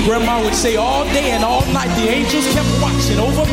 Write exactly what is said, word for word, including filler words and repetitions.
Grandma would say all day and all night the angels kept watching over